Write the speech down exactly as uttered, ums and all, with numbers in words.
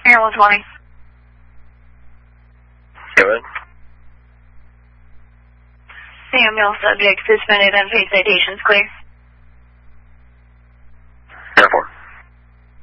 Maryland twenty. Go ahead. Samuel, subject suspended, unpaid citations, clear.